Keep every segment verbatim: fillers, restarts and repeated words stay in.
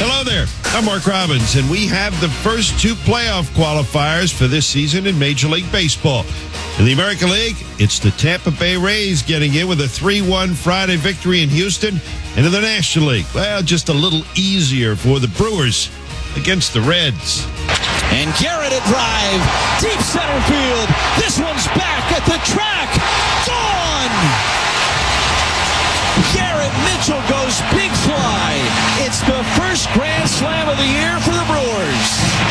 Hello there. I'm Mark Robbins, and we have the first two playoff qualifiers for this season in Major League Baseball. In the American League, it's the Tampa Bay Rays getting in with a three one Friday victory in Houston. And in the National League, well, just a little easier for the Brewers against the Reds. And Garrett a drive, deep center field. This one's back at the track. Gone! Garrett Mitchell goes big fly. It's the first grand slam of the year for the Brewers.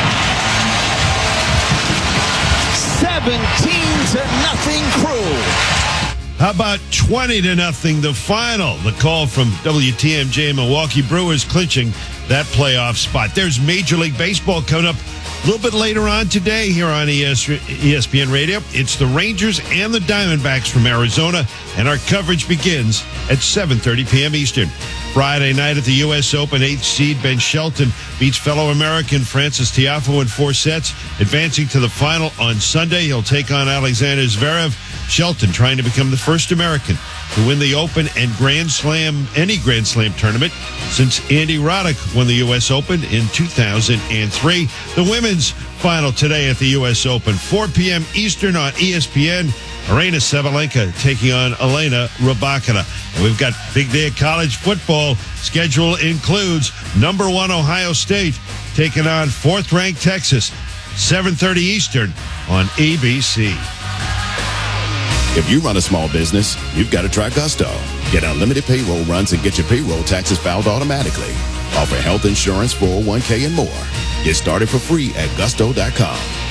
seventeen to nothing Crew. How about twenty to nothing the final? The call from W T M J Milwaukee Brewers clinching that playoff spot. There's Major League Baseball coming up a little bit later on today here on E S P N Radio. It's the Rangers and the Diamondbacks from Arizona, and our coverage begins at seven thirty p.m. Eastern. Friday night at the U S Open, eighth seed Ben Shelton beats fellow American Francis Tiafoe in four sets, advancing to the final on Sunday. He'll take on Alexander Zverev. Shelton trying to become the first American to win the Open and Grand Slam, any Grand Slam tournament, since Andy Roddick won the U S Open in two thousand three. The women's final today at the U S Open, four p.m. Eastern on E S P N. Aryna Sabalenka taking on Elena Rybakina. And we've got big day of college football. Schedule includes number one Ohio State taking on fourth-ranked Texas, seven thirty Eastern on A B C. If you run a small business, you've got to try Gusto. Get unlimited payroll runs and get your payroll taxes filed automatically. Offer health insurance, four oh one k, and more. Get started for free at gusto dot com.